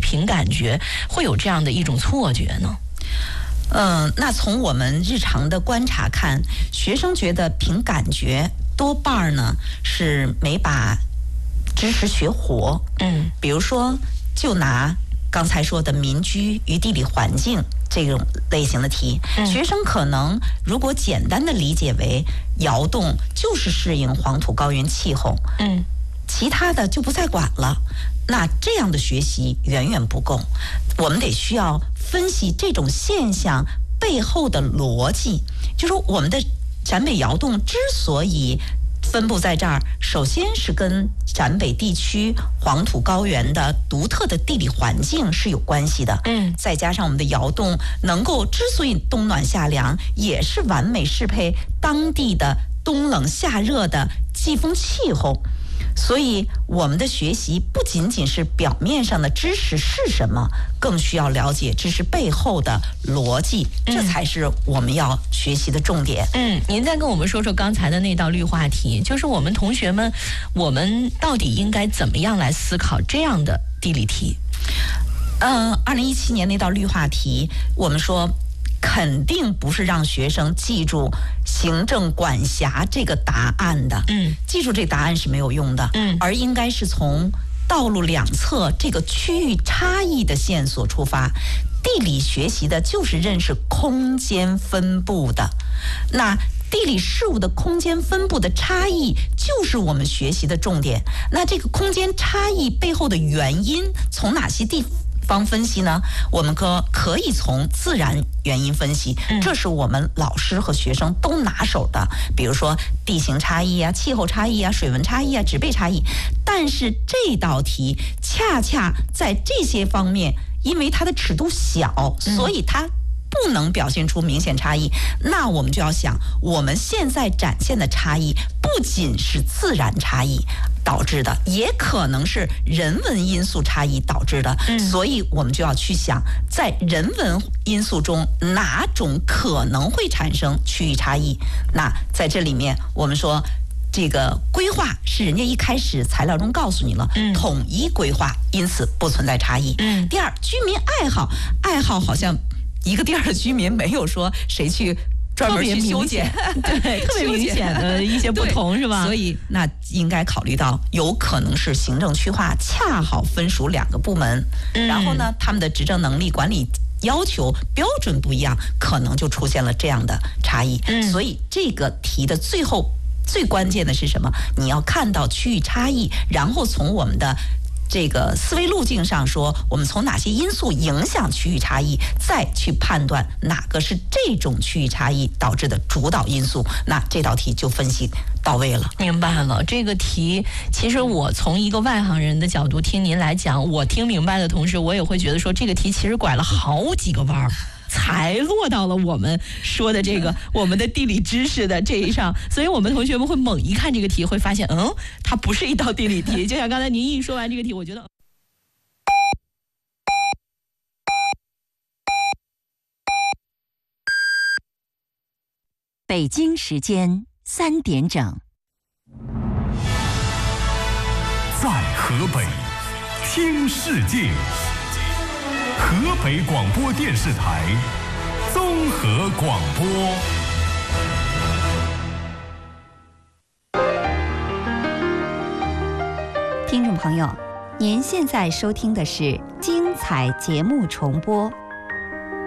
凭感觉，会有这样的一种错觉呢？ 那从我们日常的观察看，学生觉得凭感觉多半呢是没把知识学活。比如说，就拿刚才说的民居与地理环境这种类型的题，学生可能如果简单的理解为窑洞就是适应黄土高原气候，其他的就不再管了。那这样的学习远远不够，我们得需要分析这种现象背后的逻辑。就是说我们的陕北窑洞之所以分布在这儿，首先是跟陕北地区黄土高原的独特的地理环境是有关系的。再加上我们的窑洞能够之所以冬暖夏凉，也是完美适配当地的冬冷夏热的季风气候。所以我们的学习不仅仅是表面上的知识是什么，更需要了解知识背后的逻辑，这才是我们要学习的重点。 您再跟我们说说刚才的那道绿化题，就是我们同学们，我们到底应该怎么样来思考这样的地理题 ？2017年那道绿化题，我们说肯定不是让学生记住行政管辖这个答案的，记住这答案是没有用的，而应该是从道路两侧这个区域差异的线索出发。地理学习的就是认识空间分布的，那地理事物的空间分布的差异就是我们学习的重点。那这个空间差异背后的原因从哪些地方分析呢？我们可以从自然原因分析，这是我们老师和学生都拿手的，比如说地形差异啊、气候差异啊、水文差异啊、植被差异。但是这道题恰恰在这些方面，因为它的尺度小，所以它不能表现出明显差异。那我们就要想，我们现在展现的差异不仅是自然差异导致的，也可能是人文因素差异导致的。所以我们就要去想，在人文因素中哪种可能会产生区域差异。那在这里面我们说，这个规划是人家一开始材料中告诉你了，统一规划，因此不存在差异。第二，居民爱好好像一个地儿的居民没有说谁去专门去修剪， 对，特别明显的一些不同是吧？ 所以那应该考虑到有可能是行政区划恰好分属两个部门，然后呢，他们的执政能力、管理要求标准不一样，可能就出现了这样的差异。所以这个题的最后最关键的是什么？你要看到区域差异，然后从我们的这个思维路径上说，我们从哪些因素影响区域差异，再去判断哪个是这种区域差异导致的主导因素，那这道题就分析到位了。 明白了，这个题其实我从一个外行人的角度听您来讲，我听明白的同时，我也会觉得说这个题其实拐了好几个弯儿。才落到了我们说的这个我们的地理知识的这一上，所以我们同学们会猛一看这个题，会发现它不是一道地理题。就像刚才您一说完这个题，我觉得北京时间3点整， 在河北听世界。河北广播电视台综合广播。 听众朋友，您现在收听的是精彩节目重播，